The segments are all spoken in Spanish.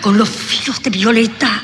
con los filos de violeta.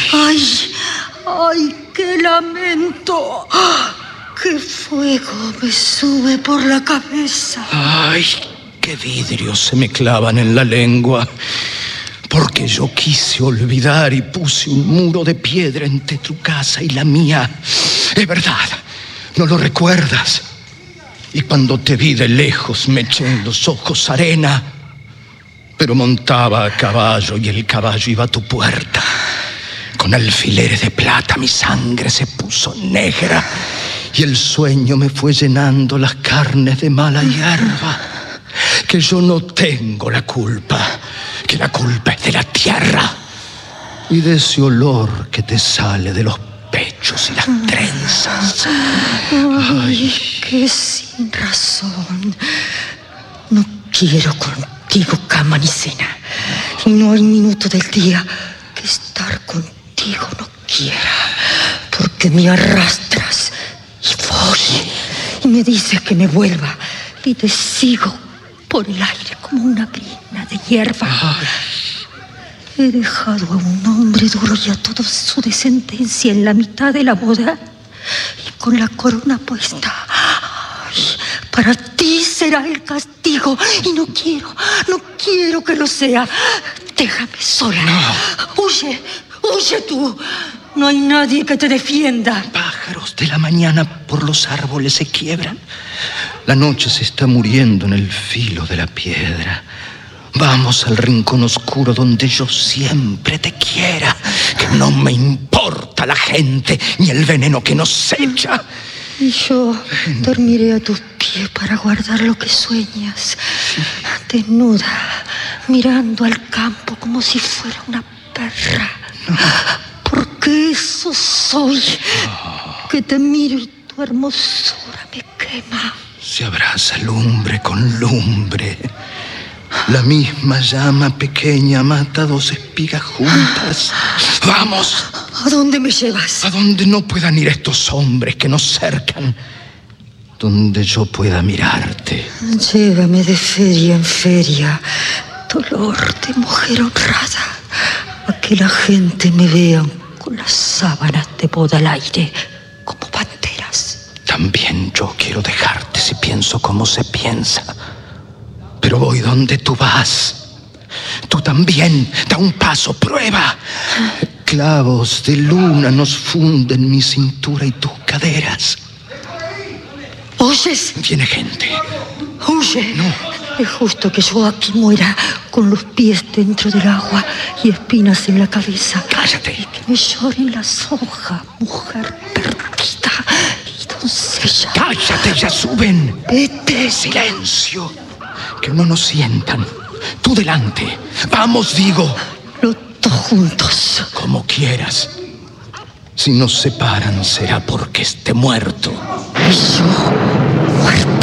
¡Ay, qué lamento! ¡Qué fuego me sube por la cabeza! ¡Ay, qué vidrios se me clavan en la lengua! Porque yo quise olvidar y puse un muro de piedra entre tu casa y la mía. Es verdad, ¿no lo recuerdas? Y cuando te vi de lejos me eché en los ojos arena, pero montaba a caballo y el caballo iba a tu puerta. Con alfileres de plata mi sangre se puso negra y el sueño me fue llenando las carnes de mala hierba. Que yo no tengo la culpa, que la culpa es de la tierra y de ese olor que te sale de los pechos y las trenzas. Ay, qué sin razón. No quiero contigo cama ni cena, y no hay minuto del día que estar contigo no quiera, porque me arrastras y voy y me dices que me vuelva y te sigo por el aire como una crina de hierba. He dejado a un hombre duro y a toda su descendencia en la mitad de la boda y con la corona puesta. Para ti será el castigo y no quiero que lo sea. Déjame sola. No. Huye tú. No hay nadie que te defienda. Pájaros de la mañana por los árboles se quiebran. La noche se está muriendo en el filo de la piedra. Vamos al rincón oscuro donde yo siempre te quiera. Que no me importa la gente ni el veneno que nos echa. Y yo dormiré a tus pies para guardar lo que sueñas. Desnuda, mirando al campo como si fuera una perra. Porque eso soy. Que te miro y tu hermosura me quema. Se abraza lumbre con lumbre. La misma llama pequeña mata dos espigas juntas. ¡Vamos! ¿A dónde me llevas? A donde no puedan ir estos hombres que nos cercan. Donde yo pueda mirarte. Llévame de feria en feria, dolor de mujer honrada, a que la gente me vea con las sábanas de boda al aire, como panteras. También yo quiero dejarte si pienso como se piensa. Pero voy donde tú vas. Tú también, da un paso, prueba. Clavos de luna nos funden mi cintura y tus caderas. ¿Oyes? Viene gente. Huye. No. Es justo que yo aquí muera con los pies dentro del agua y espinas en la cabeza. Cállate. Y que me lloren las hojas, mujer perdida y doncella. Cállate, ya suben. Vete. Silencio. Que no nos sientan. Tú delante. Vamos, digo. Los dos juntos. Como quieras. Si nos separan será porque esté muerto. Y yo, muerta.